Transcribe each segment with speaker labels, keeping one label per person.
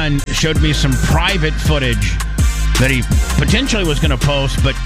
Speaker 1: Dan showed me some private footage that he potentially was going to post, but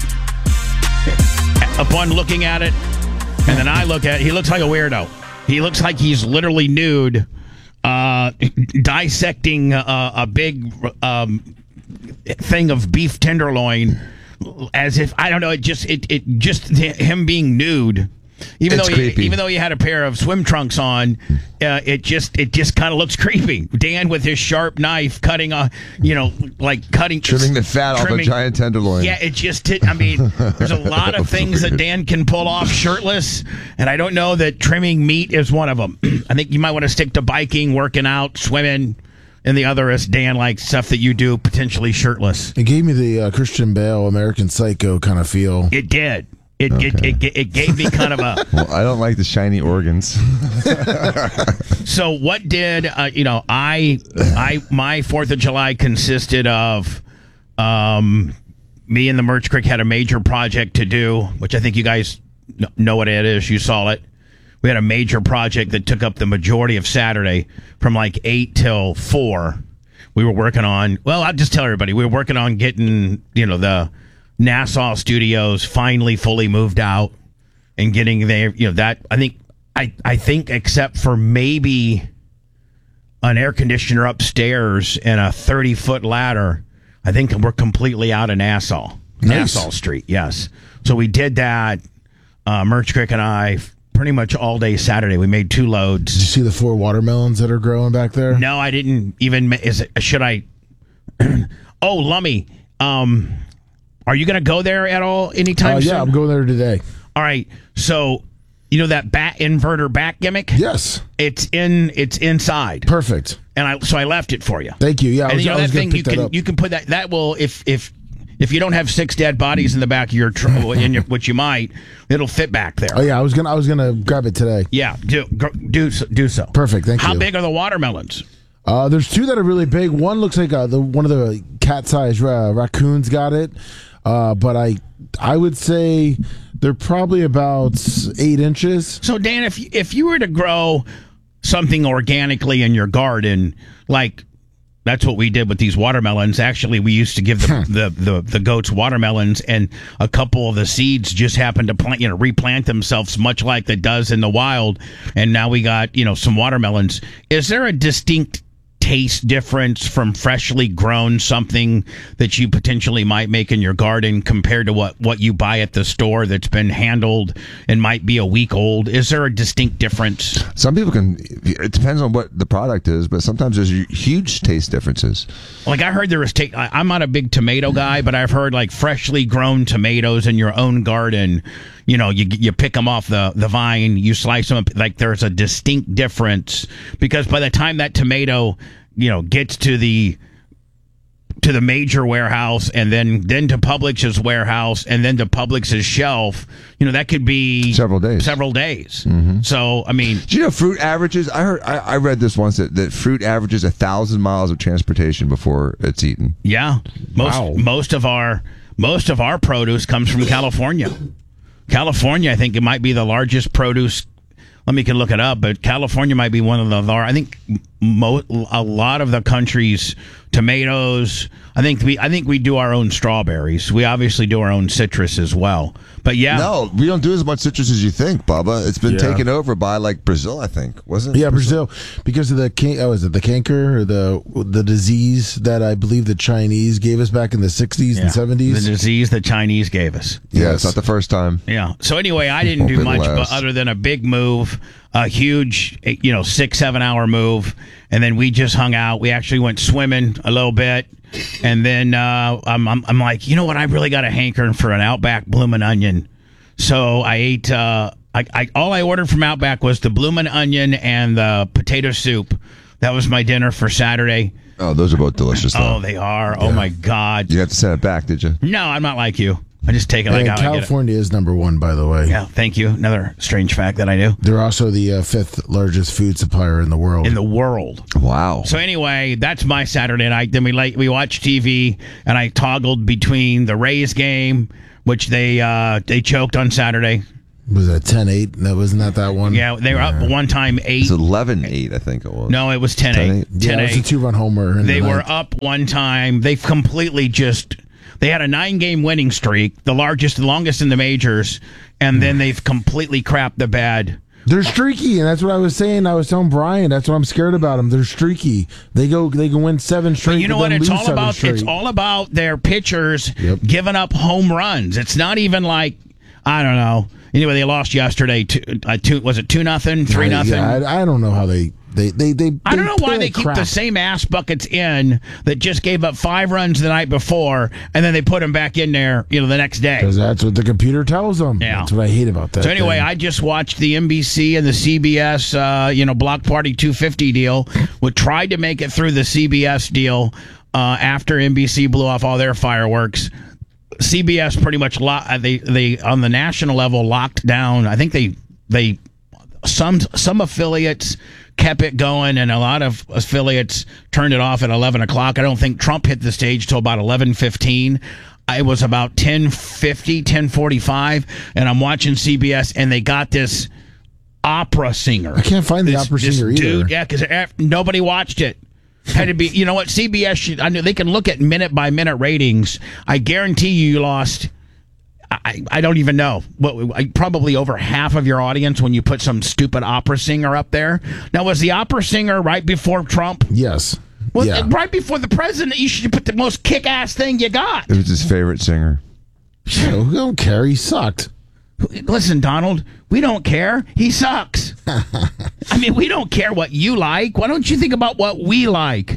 Speaker 1: upon looking at it, and then I look at it, he looks like a weirdo. He looks like he's literally nude, dissecting a big thing of beef tenderloin, as if, I don't know, it just him being nude. Even though he had a pair of swim trunks on, it just kind of looks creepy. Dan with his sharp knife cutting trimming
Speaker 2: the fat off a giant tenderloin.
Speaker 1: Yeah, there's a lot of things that Dan can pull off shirtless, and I don't know that trimming meat is one of them. I think you might want to stick to biking, working out, swimming, and the other is Dan, like stuff that you do potentially shirtless.
Speaker 3: It gave me the Christian Bale, American Psycho kind of feel.
Speaker 1: It did. It gave me kind of a...
Speaker 2: Well, I don't like the shiny organs.
Speaker 1: So what did, my 4th of July consisted of me and the Merch Creek had a major project to do, which I think you guys know what it is. You saw it. We had a major project that took up the majority of Saturday from like 8 till 4. We were working on, well, I'll just tell everybody, we were working on getting, the Nassau studios finally fully moved out and getting there. That I think except for maybe an air conditioner upstairs and a 30-foot ladder, I think we're completely out of Nassau.
Speaker 3: Nice.
Speaker 1: Nassau Street, yes. So we did that. Merch Creek and I pretty much all day Saturday. We made 2 loads.
Speaker 3: Did you see the 4 watermelons that are growing back there?
Speaker 1: No, I didn't even. Should I? Oh, Lummy. Are you going to go there at all anytime soon?
Speaker 3: Yeah, I'm going there today.
Speaker 1: All right. So, that bat inverter back gimmick?
Speaker 3: Yes.
Speaker 1: It's inside.
Speaker 3: Perfect.
Speaker 1: And I left it for you.
Speaker 3: Thank you. Yeah,
Speaker 1: I was
Speaker 3: going to pick that up.
Speaker 1: You can put that. That will, if you don't have 6 dead bodies in the back of your which you might, it'll fit back there.
Speaker 3: Oh yeah, I was gonna grab it today.
Speaker 1: Yeah, do so.
Speaker 3: Perfect. Thank you.
Speaker 1: How big are the watermelons?
Speaker 3: There's 2 that are really big. One looks like one of the cat-sized raccoons got it. But I would say they're probably about 8 inches.
Speaker 1: So Dan, if you were to grow something organically in your garden, like that's what we did with these watermelons. Actually, we used to give the goats watermelons, and a couple of the seeds just happened to replant themselves, much like it does in the wild. And now we got some watermelons. Is there a distinct taste difference from freshly grown something that you potentially might make in your garden compared to what you buy at the store that's been handled and might be a week old? Is there a distinct difference?
Speaker 2: Some people it depends on what the product is, but sometimes there's huge taste differences.
Speaker 1: Like I heard there was I'm not a big tomato guy, but I've heard like freshly grown tomatoes in your own garden, you pick them off the vine, you slice them up, like there's a distinct difference, because by the time that tomato gets to the major warehouse and then to Publix's warehouse and then to Publix's shelf, that could be
Speaker 2: several days.
Speaker 1: Mm-hmm. So
Speaker 2: do you know fruit averages? I read this once that fruit averages 1,000 miles of transportation before it's eaten.
Speaker 1: Yeah. Most of our produce comes from California. California, I think it might be the largest produce. Let me can look it up, but California might be one of the large. I think a lot of the country's tomatoes. I think we do our own strawberries. We obviously do our own citrus as well. But yeah,
Speaker 2: no, we don't do as much citrus as you think, Bubba. It's been taken over by like Brazil, I think, wasn't it?
Speaker 3: Yeah, Brazil, because of the the canker or the disease that I believe the Chinese gave us back in the 60s and 70s.
Speaker 1: The disease the Chinese gave us.
Speaker 2: Yeah, it's not the first time.
Speaker 1: Yeah. So anyway, I didn't do much, but other than a big move, a huge 6-7 hour move, and then we just hung out. We actually went swimming a little bit. And then I'm like, you know what? I really got a hankering for an Outback bloomin' onion. So I ate. All I ordered from Outback was the bloomin' onion and the potato soup. That was my dinner for Saturday.
Speaker 2: Oh, those are both delicious, though.
Speaker 1: Oh, they are. Yeah. Oh my God!
Speaker 2: You have to send it back, did you?
Speaker 1: No, I'm not like you. I just take it like how I get it.
Speaker 3: California is number 1, by the way.
Speaker 1: Yeah, thank you. Another strange fact that I knew.
Speaker 3: They're also the 5th largest food supplier in the world.
Speaker 2: Wow.
Speaker 1: So anyway, that's my Saturday night. Then we watched TV, and I toggled between the Rays game, which they choked on Saturday.
Speaker 3: Was it 10-8? That wasn't that one?
Speaker 1: Yeah, they were up one time 8.
Speaker 2: It's 11-8, I think it was.
Speaker 1: No, it was 10-8.
Speaker 2: 10-8.
Speaker 3: Yeah, it was a 2-run homer.
Speaker 1: They were up one time. They've completely they had a 9-game winning streak, the longest in the majors, and then they've completely crapped the bed.
Speaker 3: They're streaky, and that's what I was saying. I was telling Brian, that's what I'm scared about them. They're streaky. They can win 7 straight.
Speaker 1: But you know what?
Speaker 3: Then
Speaker 1: It's
Speaker 3: lose
Speaker 1: all
Speaker 3: 7
Speaker 1: about.
Speaker 3: straight.
Speaker 1: It's all about their pitchers
Speaker 3: Yep.
Speaker 1: giving up home runs. It's not even like, I don't know. Anyway, they lost yesterday. Was it 2-0, 3-0?
Speaker 3: Yeah, I don't know how they I don't know
Speaker 1: why they keep the same ass buckets in that just gave up 5 runs the night before, and then they put them back in there, the next day.
Speaker 3: Because that's what the computer tells them.
Speaker 1: Yeah.
Speaker 3: That's what I hate about that.
Speaker 1: So anyway,
Speaker 3: thing.
Speaker 1: I just watched the NBC and the CBS, Block Party 250 deal. We tried to make it through the CBS deal after NBC blew off all their fireworks. CBS pretty much they on the national level locked down. I think they some affiliates kept it going, and a lot of affiliates turned it off at 11 o'clock. I don't think Trump hit the stage till about 11:15. It was about 10:50, 10:45, and I'm watching CBS, and they got this opera singer.
Speaker 3: I can't find the opera singer either.
Speaker 1: Dude, yeah, because nobody watched it. Had to be, you know what? CBS should. I know they can look at minute by minute ratings. I guarantee you lost. I don't even know. Probably over half of your audience when you put some stupid opera singer up there. Now, was the opera singer right before Trump?
Speaker 3: Yes.
Speaker 1: Well,
Speaker 3: yeah.
Speaker 1: right before the president, you should put the most kick-ass thing you got.
Speaker 2: It was his favorite singer.
Speaker 3: We don't care. He sucked.
Speaker 1: Listen, Donald, we don't care. He sucks. I mean, we don't care what you like. Why don't you think about what we like?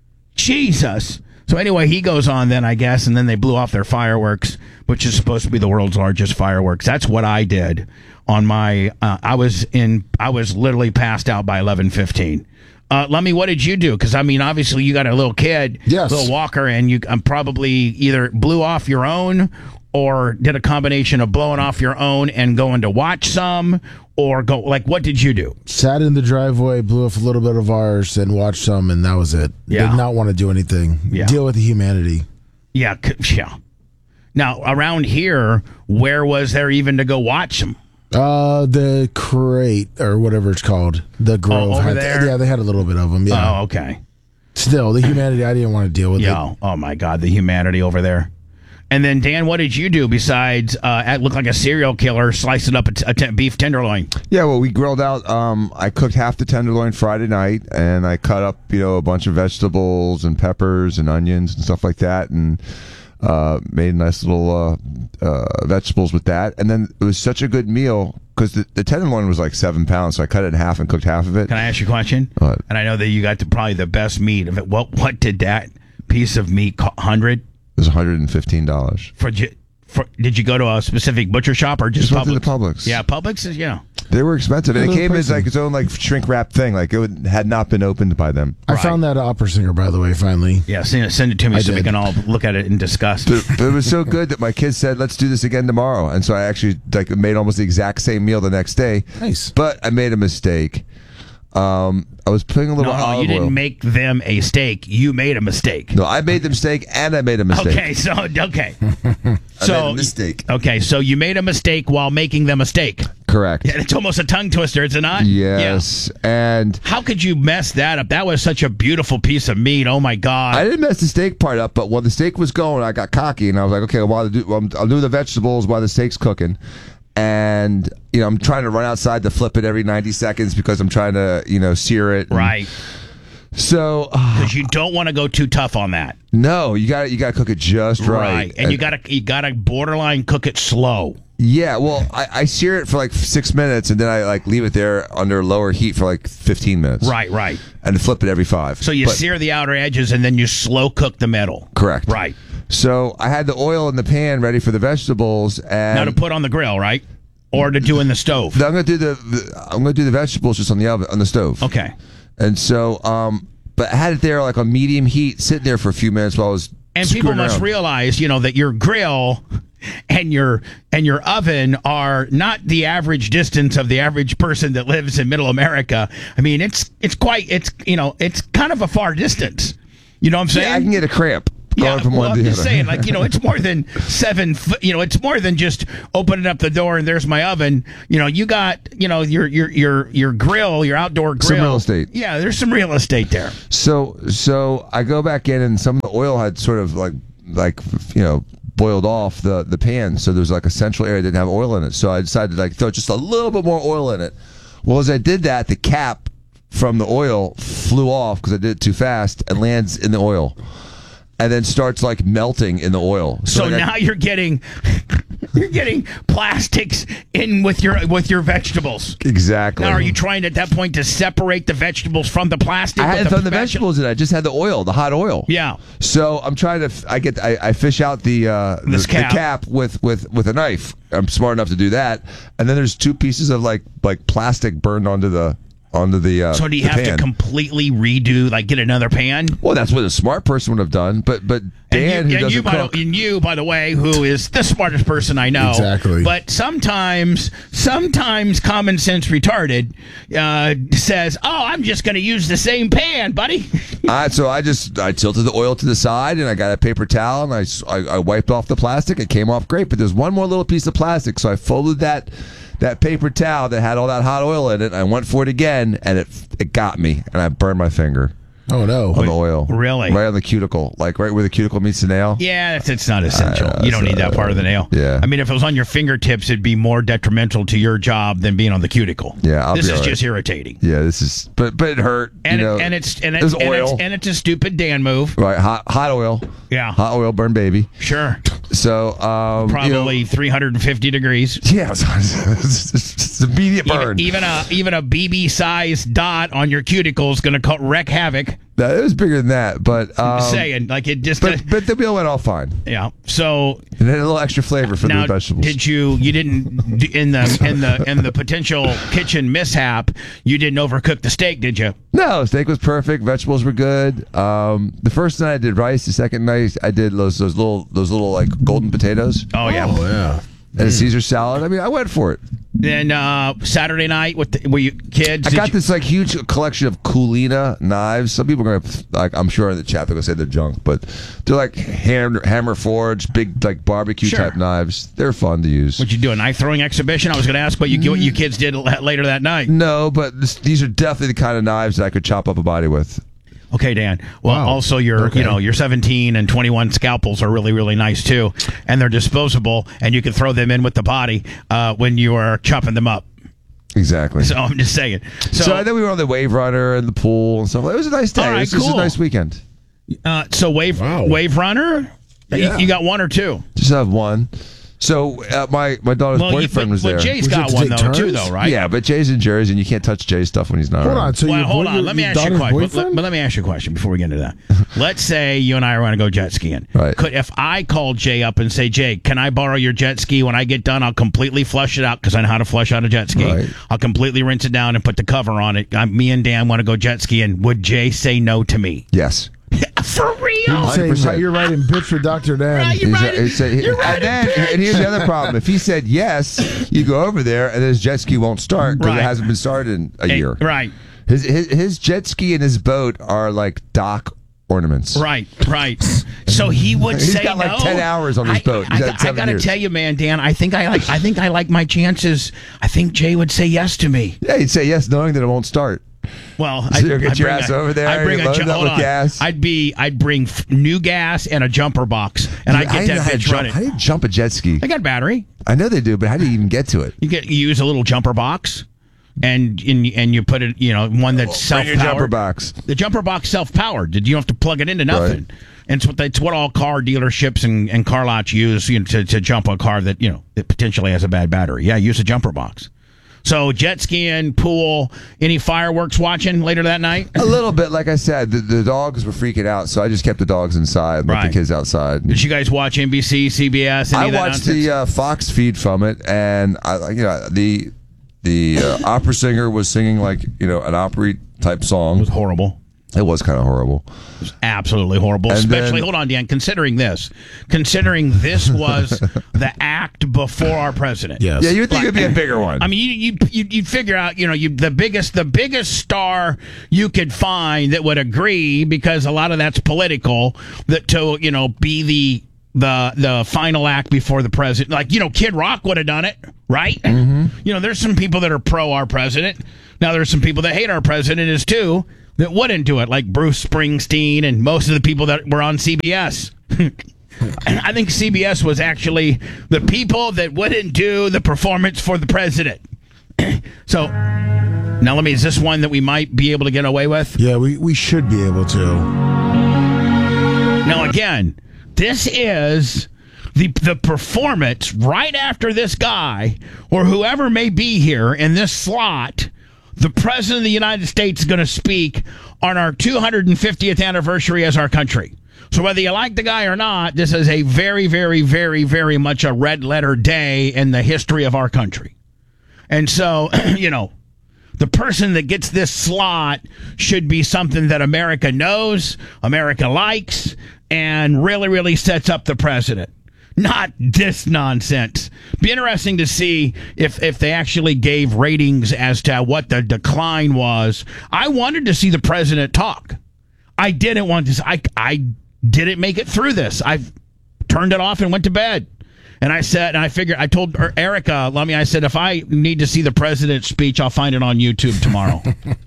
Speaker 1: Jesus. So anyway, he goes on then, I guess, and then they blew off their fireworks, which is supposed to be the world's largest fireworks. That's what I did on my. I was literally passed out by 11:15. Lummy, what did you do? Because I mean, obviously, you got a little kid,
Speaker 3: yes,
Speaker 1: little walker, and you probably either blew off your own or did a combination of blowing off your own and going to watch some, or go like, what did you do?
Speaker 3: Sat in the driveway, blew off a little bit of ours, and watched some, and that was it.
Speaker 1: Yeah.
Speaker 3: Did not want to do anything.
Speaker 1: Yeah.
Speaker 3: Deal with the humanity.
Speaker 1: Yeah, yeah. Now around here, where was there even to go watch them?
Speaker 3: The crate or whatever it's called, the Grove.
Speaker 1: over there?
Speaker 3: Yeah, they had a little bit of them. Yeah.
Speaker 1: Oh, okay.
Speaker 3: Still, the humanity. I didn't want to deal with it.
Speaker 1: Oh my God, the humanity over there. And then, Dan, what did you do besides look like a serial killer slicing up a beef tenderloin?
Speaker 2: Yeah, well, we grilled out. I cooked half the tenderloin Friday night, and I cut up, a bunch of vegetables and peppers and onions and stuff like that, and made nice little vegetables with that. And then it was such a good meal because the tenderloin was like 7 pounds, so I cut it in half and cooked half of it.
Speaker 1: Can I ask you a question?
Speaker 2: What?
Speaker 1: And I know that you got probably the best meat of it. What did that piece of meat cost? 100?
Speaker 2: It was $115.
Speaker 1: Did you go to a specific butcher shop or just
Speaker 2: went to
Speaker 1: Publix?
Speaker 2: the Publix.
Speaker 1: Yeah, Publix is,
Speaker 2: They were expensive, and it came as
Speaker 3: pricey.
Speaker 2: like its own like shrink wrap thing. Like it had not been opened by them.
Speaker 3: I found that opera singer, by the way, finally.
Speaker 1: Yeah, send it to me so we can all look at it and discuss.
Speaker 2: But it was so good that my kids said, "Let's do this again tomorrow." And so I actually made almost the exact same meal the next day.
Speaker 3: Nice.
Speaker 2: But I made a mistake. I was putting a little
Speaker 1: No,
Speaker 2: olive
Speaker 1: you didn't
Speaker 2: oil.
Speaker 1: make them a steak. You made a mistake.
Speaker 2: No, I made the mistake, and I made a mistake.
Speaker 1: Okay, so
Speaker 2: I made a mistake.
Speaker 1: Okay, so you made a mistake while making them a mistake.
Speaker 2: Correct.
Speaker 1: Yeah, it's almost a tongue twister, is it not?
Speaker 2: Yes, and
Speaker 1: How could you mess that up? That was such a beautiful piece of meat. Oh my God.
Speaker 2: I didn't mess the steak part up. But while the steak was going, I got cocky, and I was like, "Okay, well, I'll do the vegetables while the steak's cooking." And I'm trying to run outside to flip it every 90 seconds because I'm trying to sear it.
Speaker 1: Right.
Speaker 2: So
Speaker 1: Because you don't want to go too tough on that.
Speaker 2: no, you got to cook it just right.
Speaker 1: And you gotta borderline cook it slow.
Speaker 2: Yeah, well, I sear it for like 6 minutes, and then I leave it there under lower heat for like 15 minutes.
Speaker 1: Right.
Speaker 2: And flip it every 5.
Speaker 1: So you sear the outer edges and then you slow cook the middle.
Speaker 2: Correct.
Speaker 1: Right.
Speaker 2: So I had the oil in the pan ready for the vegetables, and
Speaker 1: Now to put on the grill, right? Or to do in the stove.
Speaker 2: I'm gonna do the vegetables just on the stove.
Speaker 1: Okay.
Speaker 2: And so, but I had it there like on medium heat, sitting there for a few minutes while I was.
Speaker 1: And people
Speaker 2: screwing
Speaker 1: must
Speaker 2: around.
Speaker 1: realize, that your grill and your oven are not the average distance of the average person that lives in Middle America. I mean, it's kind of a far distance. You know what I'm saying?
Speaker 2: Yeah, I can get a cramp. going from one
Speaker 1: I'm
Speaker 2: to the
Speaker 1: just
Speaker 2: other.
Speaker 1: saying, like, it's more than 7 foot. It's more than just opening up the door and there's my oven. You got, your grill, your outdoor grill.
Speaker 2: Some real estate.
Speaker 1: Yeah, there's some real estate there.
Speaker 2: So I go back in, and some of the oil had sort of like boiled off the pan. So there's like a central area that didn't have oil in it. So I decided to like throw just a little bit more oil in it. Well, as I did that, the cap from the oil flew off because I did it too fast and lands in the oil, and then starts like melting in the oil.
Speaker 1: So
Speaker 2: like
Speaker 1: now you're getting plastics in with your vegetables.
Speaker 2: Exactly.
Speaker 1: Now, are you trying at that point to separate the vegetables from the plastic?
Speaker 2: I hadn't thrown the vegetables in. I just had the oil, the hot oil.
Speaker 1: Yeah.
Speaker 2: So I'm trying to. I fish out the cap with a knife. I'm smart enough to do that. And then there's 2 pieces of like plastic burned onto the.
Speaker 1: So do you have to completely redo, like get another pan?
Speaker 2: Well, that's what a smart person would have done. But Dan, who doesn't cook,
Speaker 1: and you, by the way, who is the smartest person I know,
Speaker 3: exactly.
Speaker 1: But sometimes common sense retarded says, "Oh, I'm just going to use the same pan, buddy."
Speaker 2: So I tilted the oil to the side, and I got a paper towel, and I wiped off the plastic. It came off great, but there's one more little piece of plastic, so I folded that paper towel that had all that hot oil in it. I went for it again, and it got me, and I burned my finger.
Speaker 3: Oh no!
Speaker 2: On the oil,
Speaker 1: really?
Speaker 2: Right on the cuticle, like right where the cuticle meets the nail.
Speaker 1: Yeah, it's not essential. You don't need that part of the nail.
Speaker 2: Yeah.
Speaker 1: I mean, if it was on your fingertips, it'd be more detrimental to your job than being on the cuticle.
Speaker 2: Yeah,
Speaker 1: this is just irritating.
Speaker 2: Yeah, this is, but it hurt.
Speaker 1: It's a stupid Dan move.
Speaker 2: Right, hot oil.
Speaker 1: Yeah,
Speaker 2: hot oil, burn baby.
Speaker 1: Sure.
Speaker 2: So
Speaker 1: probably 350 degrees.
Speaker 2: Yeah, it's immediate burn.
Speaker 1: Even a BB sized dot on your cuticle is going to wreak havoc.
Speaker 2: No, it was bigger than that, but
Speaker 1: I'm saying, like, it just.
Speaker 2: But the meal went all fine.
Speaker 1: Yeah. So.
Speaker 2: And then a little extra flavor for the vegetables.
Speaker 1: You didn't in the potential kitchen mishap? You didn't overcook the steak, did you?
Speaker 2: No, steak was perfect. Vegetables were good. The first night I did rice. The second night I did those little like golden potatoes.
Speaker 1: Oh yeah.
Speaker 3: Oh yeah.
Speaker 2: And a Caesar salad. I mean, I went for it.
Speaker 1: Then Saturday night, were you kids?
Speaker 2: I got this like huge collection of Kulina knives. Some people are gonna I'm sure in the chat they're gonna say they're junk, but they're like hammer forged, big like barbecue type knives. They're fun to use.
Speaker 1: Would you do a knife throwing exhibition? I was gonna ask what you kids did later that night.
Speaker 2: No, but these are definitely the kind of knives that I could chop up a body with.
Speaker 1: Okay, Dan. Well, also your 17 and 21 scalpels are really, really nice too, and they're disposable, and you can throw them in with the body when you are chopping them up.
Speaker 2: Exactly.
Speaker 1: So I'm just saying.
Speaker 2: So then we were on the Wave Runner and the pool and stuff. It was a nice day.
Speaker 1: All right,
Speaker 2: It was a nice weekend.
Speaker 1: So Wave Runner, you got one or two?
Speaker 2: Just have one. So my daughter's boyfriend was there.
Speaker 1: But Jay's got one too, right?
Speaker 2: Yeah, but Jay's in Jersey, and you can't touch Jay's stuff when he's not
Speaker 3: around.
Speaker 2: Hold
Speaker 3: on. So
Speaker 1: hold on. Let me ask you a question. But let me ask you a question before we get into that. Let's say you and I are going to go jet skiing.
Speaker 2: Right.
Speaker 1: If I call Jay up and say, Jay, can I borrow your jet ski? When I get done, I'll completely flush it out because I know how to flush out a jet ski.
Speaker 2: Right.
Speaker 1: I'll completely rinse it down and put the cover on it. Me and Dan want to go jet skiing. Would Jay say no to me?
Speaker 2: Yes.
Speaker 1: For real?
Speaker 3: You're writing bitch for Dr. Dan.
Speaker 1: Right,
Speaker 2: and here's the other problem. If he said yes, you go over there and his jet ski won't start because it hasn't been started in a year.
Speaker 1: Right.
Speaker 2: His jet ski and his boat are like dock ornaments.
Speaker 1: Right. So he would say no.
Speaker 2: He's got like 10 hours on his boat.
Speaker 1: I got to tell you, man, Dan, I think I like my chances. I think Jay would say yes to me.
Speaker 2: Yeah, he'd say yes knowing that it won't start.
Speaker 1: Well,
Speaker 2: get your ass over there.
Speaker 1: I'd bring gas. I'd bring new gas and a jumper box, and I'd get that bitch running.
Speaker 2: How do you jump a jet ski?
Speaker 1: I got battery.
Speaker 2: I know they do, but how do you even get to it?
Speaker 1: You use a little jumper box, and you put it, one that's self-powered.
Speaker 2: Bring your jumper box. The
Speaker 1: jumper box self-powered. You don't have to plug it into nothing. Right. And it's what all car dealerships and car lots use to jump a car that that potentially has a bad battery. Yeah, use a jumper box. So jet skiing, pool, any fireworks watching later that night?
Speaker 2: A little bit, like I said, the dogs were freaking out, so I just kept the dogs inside, let the kids outside.
Speaker 1: Did you guys watch NBC, CBS?
Speaker 2: I watched the Fox feed from it, and the opera singer was singing like an opera type song.
Speaker 1: It was horrible.
Speaker 2: It was kind of horrible.
Speaker 1: Absolutely horrible.
Speaker 2: And
Speaker 1: Especially,
Speaker 2: then-
Speaker 1: hold on, Dan. Considering this was the act before our president.
Speaker 3: Yes.
Speaker 2: Yeah, you'd think it'd be a bigger one.
Speaker 1: I mean, you'd figure out, the biggest star you could find that would agree, because a lot of that's political, that to be the final act before the president. Like, Kid Rock would have done it, right? Mm-hmm. There's some people that are pro our president. Now there's some people that hate our president is too, that wouldn't do it, like Bruce Springsteen and most of the people that were on CBS. I think CBS was actually the people that wouldn't do the performance for the president. So, now is this one that we might be able to get away with?
Speaker 3: Yeah, we should be able to.
Speaker 1: Now, again, this is the performance right after this guy, or whoever may be here in this slot. The President of the United States is going to speak on our 250th anniversary as our country. So whether you like the guy or not, this is a very, very, very, very much a red letter day in the history of our country. And so, the person that gets this slot should be something that America knows, America likes, and really, really sets up the president. Not this nonsense. Be interesting to see if they actually gave ratings as to what the decline was. I wanted to see the president talk. I didn't want to. I didn't make it through this. I turned it off and went to bed. And I told Erica, Lummy, I said, if I need to see the president's speech, I'll find it on YouTube tomorrow.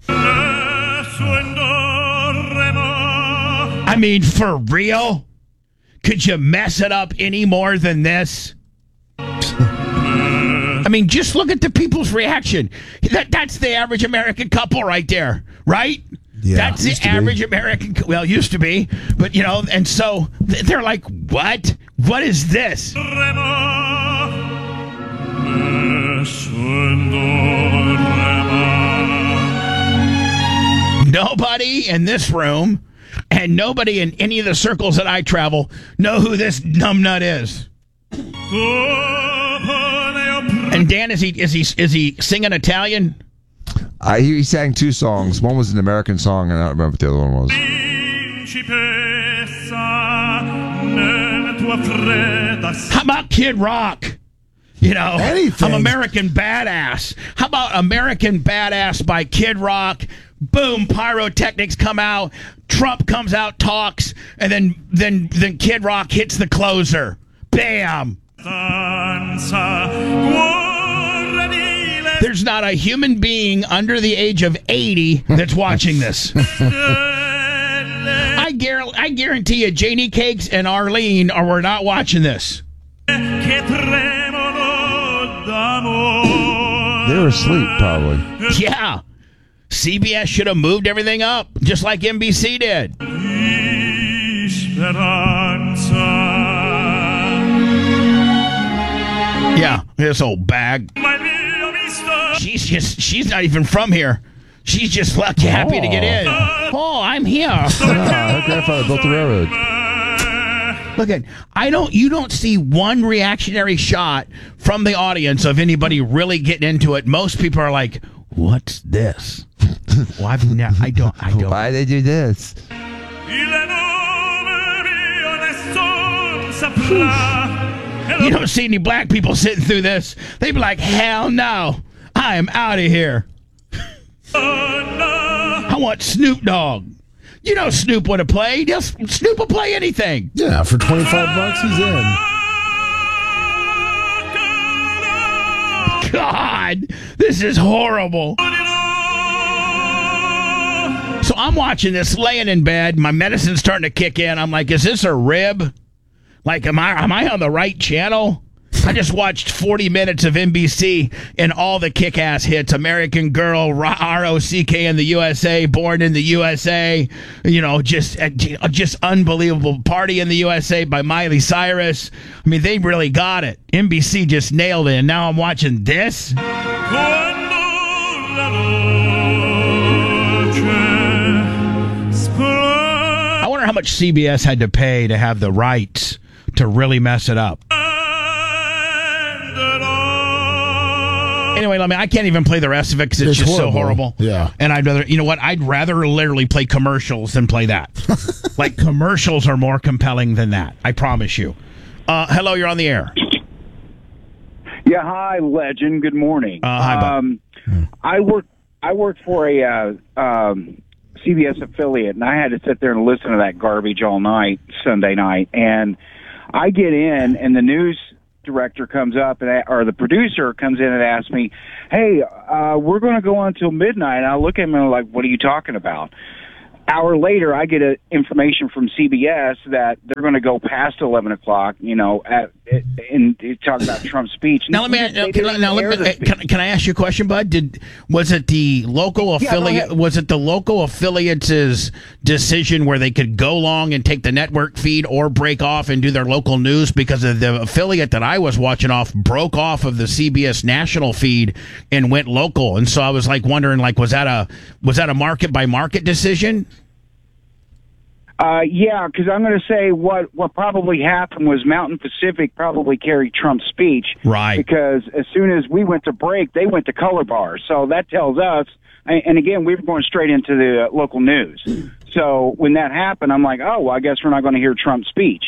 Speaker 1: I mean, for real? Could you mess it up any more than this? I mean, just look at the people's reaction. That's the average American couple right there, right?
Speaker 3: Yeah,
Speaker 1: that's the average American. Well, used to be, but and so they're like, "What? What is this?" Nobody in this room, and nobody in any of the circles that I travel, know who this numbnut is. And Dan, is he singing Italian?
Speaker 2: He sang two songs. One was an American song, and I don't remember what the other one was.
Speaker 1: How about Kid Rock?
Speaker 3: Anything.
Speaker 1: I'm American Badass. How about American Badass by Kid Rock? Boom, pyrotechnics come out. Trump comes out, talks, and then Kid Rock hits the closer. Bam. There's not a human being under the age of 80 that's watching this. I guarantee you, Janie Cakes and Arlene were not watching this.
Speaker 2: They were asleep, probably.
Speaker 1: Yeah. CBS should have moved everything up, just like NBC did. Yeah, this old bag. She's not even from here. She's just happy to get in. Oh, I'm here.
Speaker 2: Her grandfather built the railroad.
Speaker 1: Look at, you don't see one reactionary shot from the audience of anybody really getting into it. Most people are like, "What's this?" Well, I don't.
Speaker 2: Why they do this?
Speaker 1: You don't see any black people sitting through this. They'd be like, "Hell no, I am out of here." I want Snoop Dogg. Snoop would have played. Snoop will play anything.
Speaker 3: Yeah, for $25, he's in.
Speaker 1: God, this is horrible. So I'm watching this, laying in bed. My medicine's starting to kick in. I'm like, is this a rib? Like, am I on the right channel? I just watched 40 minutes of NBC and all the kick-ass hits. American Girl, ROCK in the USA, Born in the USA. Just unbelievable. Party in the USA by Miley Cyrus. I mean, they really got it. NBC just nailed it. And now I'm watching this. I wonder how much CBS had to pay to have the rights to really mess it up. Anyway, I can't even play the rest of it because it's just so horrible.
Speaker 3: Yeah.
Speaker 1: And I'd rather literally play commercials than play that. Like, commercials are more compelling than that. I promise you. Hello, you're on the air.
Speaker 4: Yeah, hi, legend. Good morning.
Speaker 1: Hi, bud.
Speaker 4: I work for a CBS affiliate, and I had to sit there and listen to that garbage all night, Sunday night. And I get in, and the news director comes up, or the producer comes in and asks me, "Hey, we're going to go on till midnight." And I look at him and I'm like, "What are you talking about?" Hour later, I get information from CBS that they're going to go past 11 o'clock, and talk about Trump's speech.
Speaker 1: Now, can I ask you a question, bud? Was it the local affiliate? Was it the local affiliate's decision where they could go along and take the network feed or break off and do their local news? Because of the affiliate that I was watching broke off of the CBS national feed and went local, and so I was wondering, was that a market by market decision?
Speaker 4: Yeah, because I'm going to say what probably happened was Mountain Pacific probably carried Trump's speech.
Speaker 1: Right.
Speaker 4: Because as soon as we went to break, they went to color bars. So that tells us, and again, we were going straight into the local news. So when that happened, I'm like, oh, well, I guess we're not going to hear Trump's speech.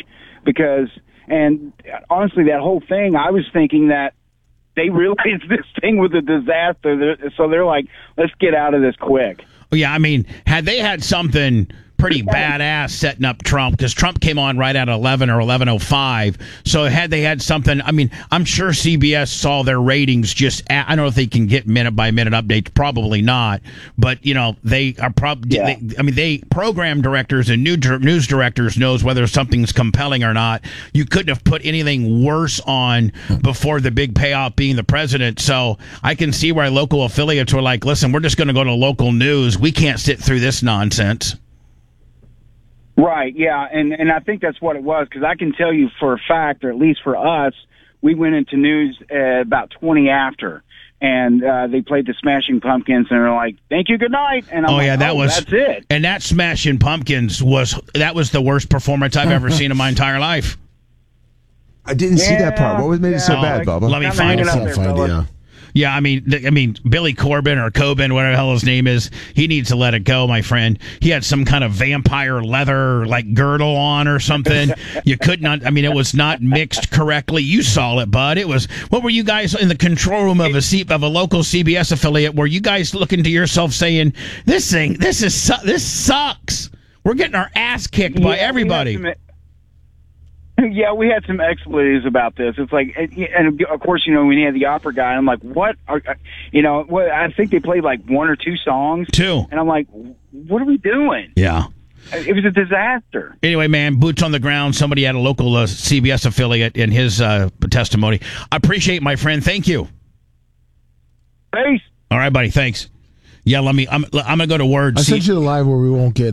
Speaker 4: And honestly, that whole thing, I was thinking that they realized this thing was a disaster. So they're like, let's get out of this quick.
Speaker 1: Yeah, had they had something pretty badass setting up Trump, because Trump came on right at 11 or 11:05. So had they had something, I'm sure CBS saw their ratings I don't know if they can get minute by minute updates, probably not. But they are they program directors and news directors knows whether something's compelling or not. You couldn't have put anything worse on before the big payoff being the president. So I can see why local affiliates were like, listen, we're just going to go to local news. We can't sit through this nonsense.
Speaker 4: Right, yeah, and I think that's what it was, because I can tell you for a fact, or at least for us, we went into news about 20 after, and they played the Smashing Pumpkins, and they're like, "Thank you, good night." And I'm that's it.
Speaker 1: And that Smashing Pumpkins was the worst performance I've ever seen in my entire life.
Speaker 2: I didn't see that part. What made it so bad, Bubba?
Speaker 1: Let me find it. Yeah, Billy Corbin or Coben, whatever the hell his name is, he needs to let it go, my friend. He had some kind of vampire leather girdle on or something. You could not. It was not mixed correctly. You saw it, bud. It was. What were you guys in the control room of a local CBS affiliate? Were you guys looking to yourself saying, this sucks? We're getting our ass kicked by everybody.
Speaker 4: Yeah, we had some expletives about this. It's like, and of course, when you had the opera guy, I'm like, what? I think they played one or two songs.
Speaker 1: Two.
Speaker 4: And I'm like, what are we doing?
Speaker 1: Yeah.
Speaker 4: It was a disaster.
Speaker 1: Anyway, man, boots on the ground. Somebody had a local CBS affiliate in his testimony. I appreciate, my friend. Thank you.
Speaker 4: Peace.
Speaker 1: All right, buddy. Thanks. Yeah, I'm gonna go to words.
Speaker 3: I sent you the live where we won't get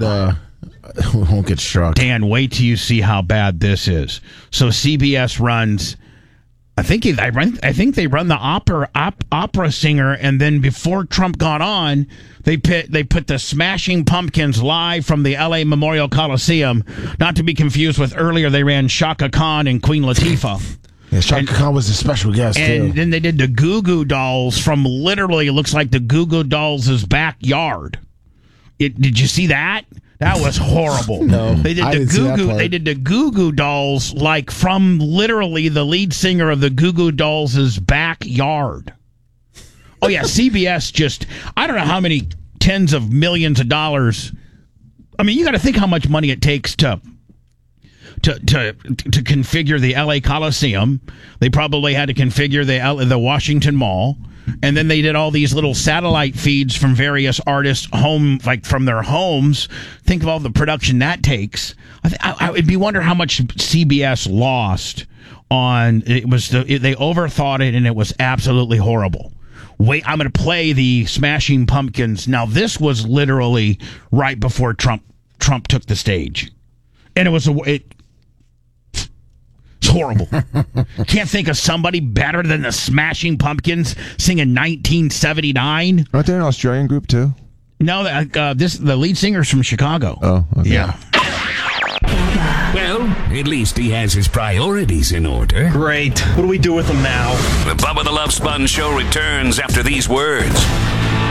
Speaker 3: struck.
Speaker 1: Dan, wait till you see how bad this is. So CBS runs. I think they run the opera singer, and then before Trump got on, they put the Smashing Pumpkins live from the L.A. Memorial Coliseum. Not to be confused with earlier, they ran Shaka Khan and Queen Latifah.
Speaker 3: Yeah, Shaka Khan was a special guest,
Speaker 1: and then they did the Goo Goo Dolls from literally, it looks like the Goo Goo Dolls' backyard. Did you see that? That was horrible.
Speaker 3: No,
Speaker 1: they did the Goo Goo Dolls from literally the lead singer of the Goo Goo Dolls' backyard. Oh yeah, CBS I don't know how many tens of millions of dollars. You got to think how much money it takes to configure the LA Coliseum. They probably had to configure the Washington Mall. And then they did all these little satellite feeds from various artists from their homes. Think of all the production that takes. It'd be wonder how much CBS lost on it. They overthought it, and it was absolutely horrible. Wait, I'm going to play the Smashing Pumpkins. Now, this was literally right before Trump took the stage, and it's horrible. Can't think of somebody better than the Smashing Pumpkins singing 1979.
Speaker 2: Aren't they an Australian group too?
Speaker 1: No, the lead singer's from Chicago.
Speaker 2: Oh, okay.
Speaker 1: Yeah.
Speaker 5: Well, At least he has his priorities in order.
Speaker 6: Great. What do we do with them now?
Speaker 5: The Bubba the Love Sponge Show returns after these words.